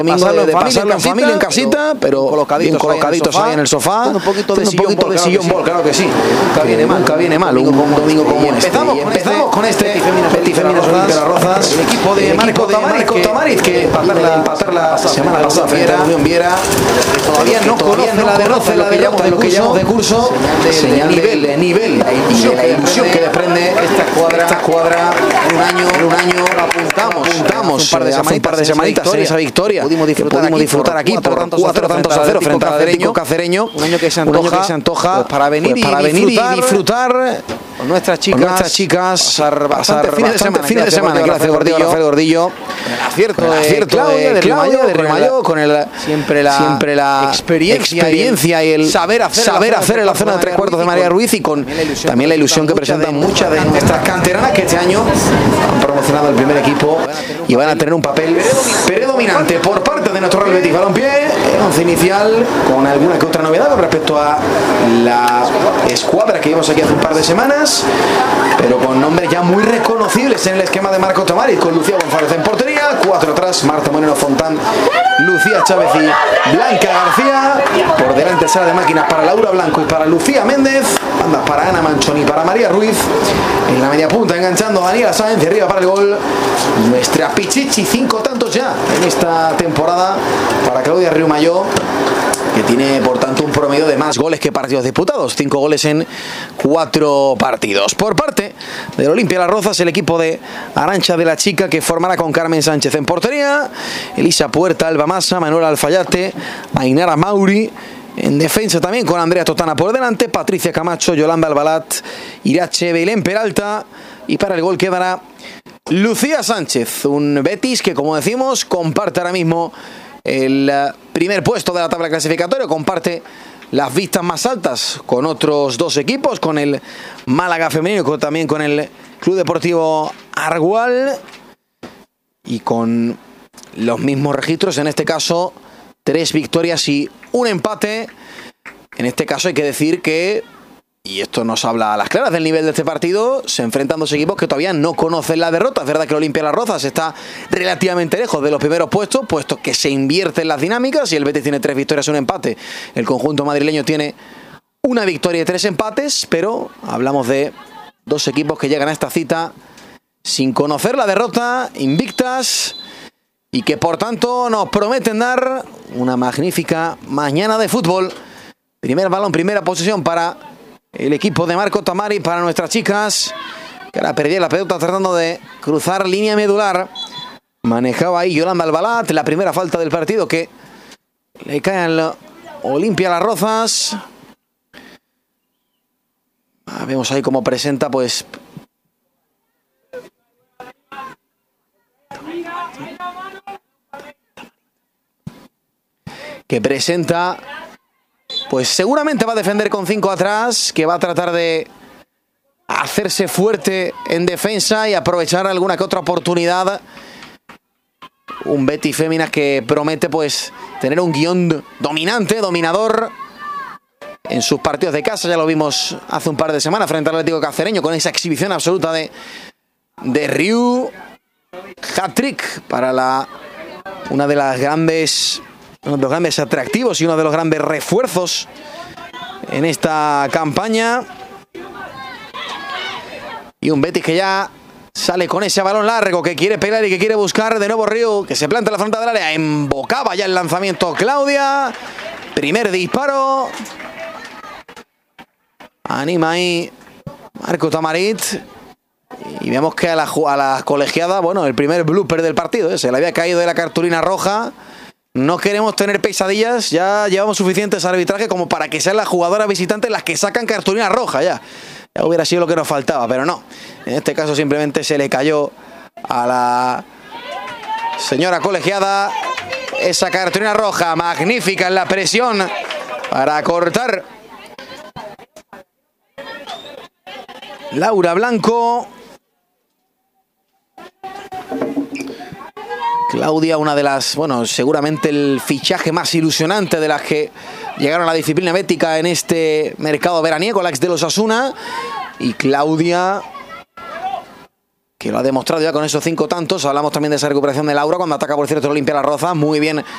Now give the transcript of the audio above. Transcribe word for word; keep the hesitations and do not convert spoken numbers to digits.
Pasarlo de, de familia pasarlo en en familia en casita, pero colocaditos, bien colocaditos ahí en el sofá. Un poquito de un sillón poquito bol, de claro sillón que bol, sí. claro que sí. Nunca viene mal. Nunca viene mal. Un Domingo como domingo este. como Y este. empezamos con este Empezamos con este Betis Féminas Betis Féminas Olímpica Olímpica Las Las Rozas. El equipo de El Marco equipo de Tamariz, Marco que Tamariz, que empatar la- empatar la pasada semana frente a pasada frente a la Unión Viera. Todavía no Todavía conoce la derrota, la derrota de lo que llamamos de curso. Señal de Señal de nivel y de la ilusión que desprende esta escuadra. esta escuadra. En un año, En un año apuntamos, apuntamos hace un par de hace un par semanitas, de semanitas en esa victoria. Pudimos que disfrutar pudimos aquí disfrutar por aquí cuatro por tantos a cuatro cero tantos a cero frente al Atlético Cacereño. Un año que se Un año antoja, que se antoja pues, para venir pues, y para venir y disfrutar, disfrutar con nuestras chicas, con nuestras chicas, pasar pasar bastantes fines de semana, fines de semana. Gracias, Gordillo, Rafael Gordillo. Con el acierto, Con el de acierto Claudia, de Río Claudia, Mayor, de Río con el- Mayor, con el siempre la, siempre la experiencia, experiencia y el saber hacer, saber hacer en la zona de tres cuartos de María Ruiz y con también la ilusión que presentan muchas de nuestras canteranas que este año han promocionado el primer equipo y van a tener un papel predominante por parte de nuestro Real Betis Balompié. El once inicial con alguna que otra novedad con respecto a la escuadra que vimos aquí hace un par de semanas, pero con nombres ya muy reconocibles en el esquema de Marco Tamariz, con Lucía González en portería, cuatro atrás, Marta Moreno Fontán, Lucía Chávez y Blanca García. Por delante sala de máquinas para Laura Blanco y para Lucía Méndez, bandas para Ana Manchón y para María Ruiz. En la media punta enganchando a Daniela Sáenz, y arriba para el gol nuestra Pichichi, cinco tantos ya en esta temporada para Claudia Riumayó, que tiene por tanto un promedio de más goles que partidos disputados, cinco goles en cuatro partidos. Por parte del Olimpia Las Rozas, el equipo de Arantxa de la Chica, que formará con Carmen Sánchez en portería, Elisa Puerta, Alba Massa, Manuel Alfayate, Ainara Mauri. En defensa también con Andrea Totana por delante, Patricia Camacho, Yolanda Albalat, Irache, Belén Peralta, y para el gol quedará Lucía Sánchez, un Betis que, como decimos, comparte ahora mismo el primer puesto de la tabla clasificatoria, comparte las vistas más altas con otros dos equipos, con el Málaga femenino y también con el Club Deportivo Argual, y con los mismos registros, en este caso tres victorias y un empate. En este caso hay que decir que, y esto nos habla a las claras del nivel de este partido, se enfrentan dos equipos que todavía no conocen la derrota. Es verdad que el Olimpia Las Rozas está relativamente lejos de los primeros puestos, puesto que se invierten las dinámicas y el Betis tiene tres victorias y un empate. El conjunto madrileño tiene una victoria y tres empates, pero hablamos de dos equipos que llegan a esta cita sin conocer la derrota, invictas, y que por tanto nos prometen dar una magnífica mañana de fútbol. Primer balón, primera posesión para el equipo de Marco Tamariz, para nuestras chicas, que ahora perdía la pelota tratando de cruzar línea medular. Manejaba ahí Yolanda Albalat, la primera falta del partido que le cae al Olimpia Las Rozas. Ah, vemos ahí cómo presenta, pues, que presenta, pues seguramente va a defender con cinco atrás, que va a tratar de hacerse fuerte en defensa y aprovechar alguna que otra oportunidad. Un Betis Féminas que promete, pues, tener un guión dominante, dominador en sus partidos de casa. Ya lo vimos hace un par de semanas frente al Atlético Cacereño con esa exhibición absoluta de, de Riu. Hat-trick para la, una de las grandes, uno de los grandes atractivos y uno de los grandes refuerzos en esta campaña. Y un Betis que ya sale con ese balón largo, que quiere pegar y que quiere buscar de nuevo Riu, que se planta en la frontal del área. Embocaba ya el lanzamiento Claudia. Primer disparo. Anima ahí Marco Tamariz. Y vemos que a la, a la colegiada, bueno, el primer blooper del partido, ¿eh? Se le había caído de la cartulina roja. No queremos tener pesadillas, ya llevamos suficientes arbitrajes como para que sean las jugadoras visitantes las que sacan cartulina roja ya. Ya hubiera sido lo que nos faltaba, pero no. En este caso simplemente se le cayó a la señora colegiada esa cartulina roja. Magnífica en la presión para cortar Laura Blanco. Claudia, una de las, bueno, seguramente el fichaje más ilusionante de las que llegaron a la disciplina bética en este mercado veraniego, la ex de los Osasuna. Y Claudia, que lo ha demostrado ya con esos cinco tantos. Hablamos también de esa recuperación de Laura cuando ataca, por cierto, el Olimpia Las Rozas. Muy bien